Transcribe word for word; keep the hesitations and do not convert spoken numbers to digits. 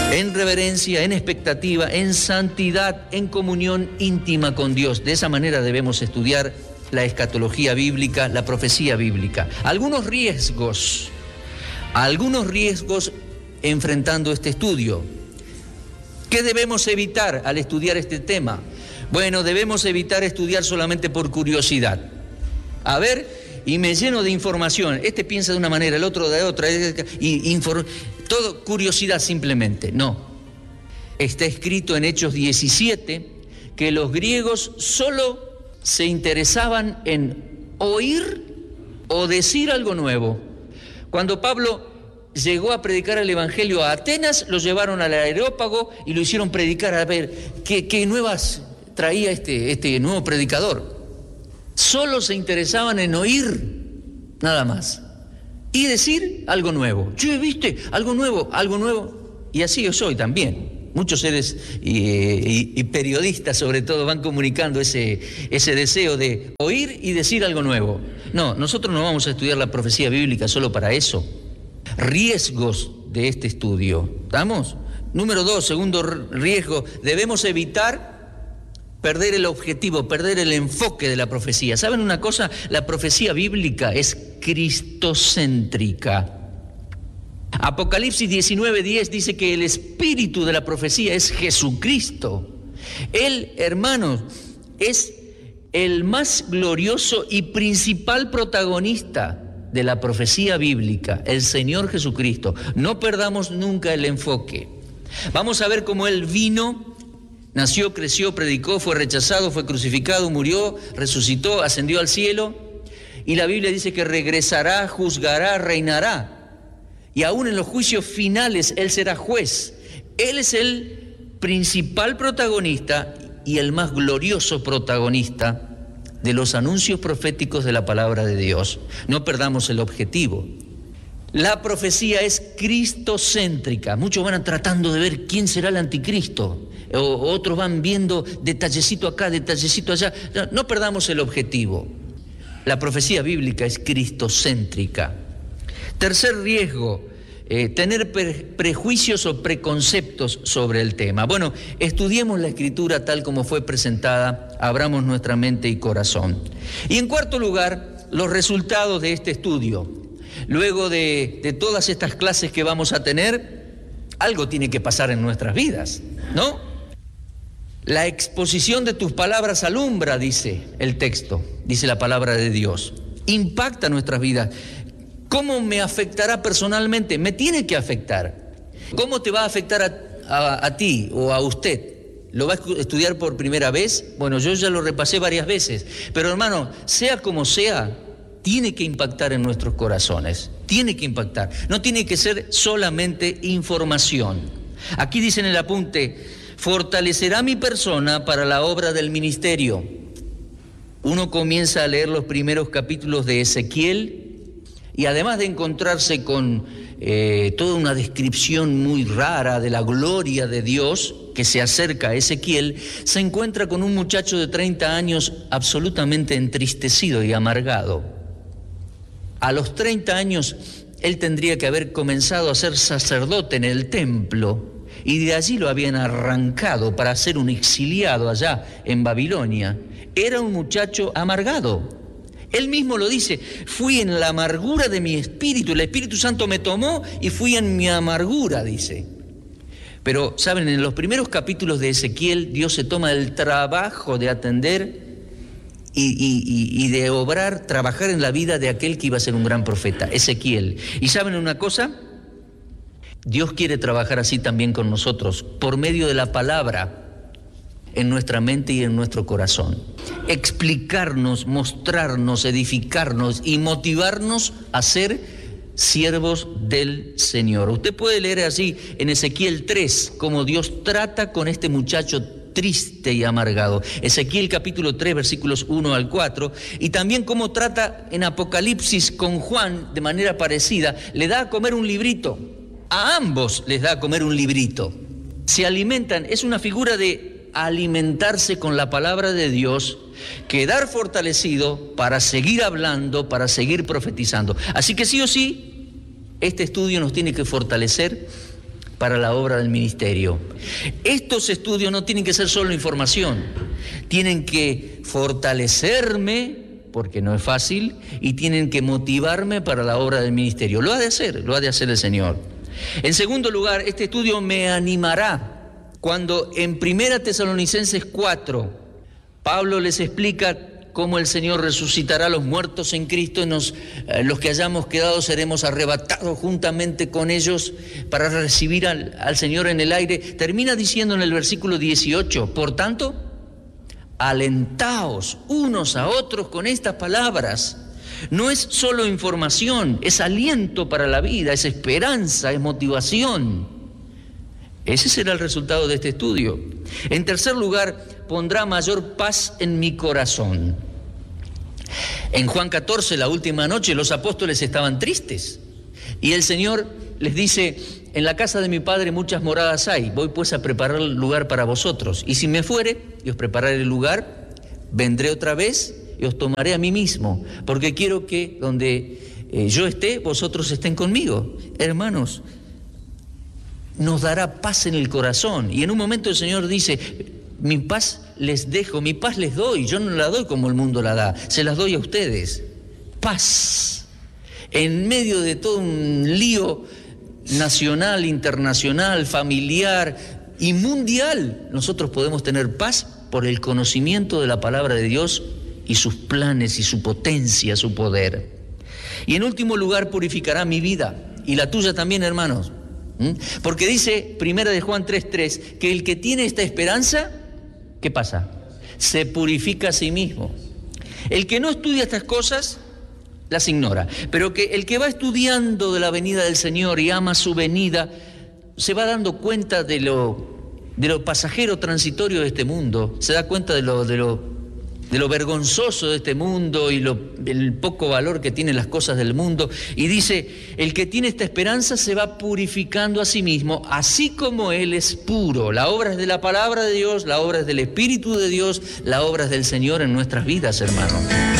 en reverencia, en expectativa, en santidad, en comunión íntima con Dios. De esa manera debemos estudiar la escatología bíblica, la profecía bíblica. Algunos riesgos, algunos riesgos enfrentando este estudio. ¿Qué debemos evitar al estudiar este tema? Bueno, debemos evitar estudiar solamente por curiosidad. A ver, y me lleno de información. Este piensa de una manera, el otro de otra, y infor... todo curiosidad simplemente. No. Está escrito en Hechos diecisiete que los griegos solo se interesaban en oír o decir algo nuevo. Cuando Pablo llegó a predicar el Evangelio a Atenas, lo llevaron al Areópago y lo hicieron predicar a ver qué, qué nuevas traía este, este nuevo predicador. Solo se interesaban en oír, nada más, y decir algo nuevo. Che, ¿viste? Algo nuevo, algo nuevo. Y así yo soy también. Muchos seres y, y, y periodistas, sobre todo, van comunicando ese, ese deseo de oír y decir algo nuevo. No, nosotros no vamos a estudiar la profecía bíblica solo para eso. Riesgos de este estudio. ¿Estamos? Número dos, segundo riesgo, debemos evitar perder el objetivo, perder el enfoque de la profecía. ¿Saben una cosa? La profecía bíblica es cristocéntrica. Apocalipsis diecinueve diez dice que el espíritu de la profecía es Jesucristo. Él, hermanos, es el más glorioso y principal protagonista de la profecía bíblica, el Señor Jesucristo. No perdamos nunca el enfoque. Vamos a ver cómo Él vino, nació, creció, predicó, fue rechazado, fue crucificado, murió, resucitó, ascendió al cielo. Y la Biblia dice que regresará, juzgará, reinará. Y aún en los juicios finales Él será juez. Él es el principal protagonista y el más glorioso protagonista de los anuncios proféticos de la palabra de Dios. No perdamos el objetivo. La profecía es cristocéntrica. Muchos van tratando de ver quién será el anticristo. O otros van viendo detallecito acá, detallecito allá. No, no perdamos el objetivo. La profecía bíblica es cristocéntrica. Tercer riesgo, eh, tener pre- prejuicios o preconceptos sobre el tema. Bueno, estudiemos la Escritura tal como fue presentada, abramos nuestra mente y corazón. Y en cuarto lugar, los resultados de este estudio. Luego de, de todas estas clases que vamos a tener, algo tiene que pasar en nuestras vidas, ¿no? La exposición de tus palabras alumbra, dice el texto, dice la palabra de Dios. Impacta nuestras vidas. ¿Cómo me afectará personalmente? Me tiene que afectar. ¿Cómo te va a afectar a, a, a ti o a usted? ¿Lo va a estudiar por primera vez? Bueno, yo ya lo repasé varias veces. Pero hermano, sea como sea, tiene que impactar en nuestros corazones. Tiene que impactar. No tiene que ser solamente información. Aquí dice en el apunte, fortalecerá mi persona para la obra del ministerio. Uno comienza a leer los primeros capítulos de Ezequiel y además de encontrarse con eh, toda una descripción muy rara de la gloria de Dios que se acerca a Ezequiel, se encuentra con un muchacho de treinta años absolutamente entristecido y amargado. A los treinta años él tendría que haber comenzado a ser sacerdote en el templo y de allí lo habían arrancado para ser un exiliado allá en Babilonia. Era un muchacho amargado. Él mismo lo dice, fui en la amargura de mi espíritu, el Espíritu Santo me tomó y fui en mi amargura, dice. Pero, ¿saben? En los primeros capítulos de Ezequiel, Dios se toma el trabajo de atender y, y, y de obrar, trabajar en la vida de aquel que iba a ser un gran profeta, Ezequiel. ¿Y saben una cosa? Dios quiere trabajar así también con nosotros, por medio de la palabra, en nuestra mente y en nuestro corazón. Explicarnos, mostrarnos, edificarnos y motivarnos a ser siervos del Señor. Usted puede leer así en Ezequiel tres, cómo Dios trata con este muchacho triste y amargado. Ezequiel capítulo tres, versículos uno al cuatro, y también cómo trata en Apocalipsis con Juan de manera parecida. Le da a comer un librito. A ambos les da a comer un librito. Se alimentan, es una figura de alimentarse con la palabra de Dios, quedar fortalecido para seguir hablando, para seguir profetizando. Así que sí o sí, este estudio nos tiene que fortalecer para la obra del ministerio. Estos estudios no tienen que ser solo información, tienen que fortalecerme, porque no es fácil, y tienen que motivarme para la obra del ministerio. Lo ha de hacer, lo ha de hacer el Señor. En segundo lugar, este estudio me animará cuando en Primera Tesalonicenses cuatro, Pablo les explica cómo el Señor resucitará a los muertos en Cristo y nos, eh, los que hayamos quedado seremos arrebatados juntamente con ellos para recibir al, al Señor en el aire. Termina diciendo en el versículo dieciocho, por tanto, alentaos unos a otros con estas palabras. No es solo información, es aliento para la vida, es esperanza, es motivación. Ese será el resultado de este estudio. En tercer lugar, pondrá mayor paz en mi corazón. En Juan catorce, la última noche, los apóstoles estaban tristes y el Señor les dice: en la casa de mi Padre muchas moradas hay, voy pues a preparar lugar para vosotros, y si me fuere y os prepararé el lugar, vendré otra vez y os tomaré a mí mismo, porque quiero que donde eh, yo esté, vosotros estén conmigo. Hermanos, nos dará paz en el corazón, y en un momento el Señor dice: mi paz les dejo, mi paz les doy, yo no la doy como el mundo la da, se las doy a ustedes. Paz. En medio de todo un lío nacional, internacional, familiar y mundial, nosotros podemos tener paz por el conocimiento de la palabra de Dios y sus planes y su potencia, su poder. Y en último lugar, purificará mi vida y la tuya también, hermanos. ¿Mm? Porque dice Primera de Juan tres tres que el que tiene esta esperanza, ¿qué pasa? Se purifica a sí mismo. El que no estudia estas cosas las ignora, pero que el que va estudiando de la venida del Señor y ama su venida, se va dando cuenta de lo, de lo pasajero transitorio de este mundo, se da cuenta de lo, de lo, de lo vergonzoso de este mundo y lo, el poco valor que tienen las cosas del mundo, y dice: el que tiene esta esperanza se va purificando a sí mismo, así como Él es puro. La obra es de la palabra de Dios, la obra es del Espíritu de Dios, la obra es del Señor en nuestras vidas, hermanos.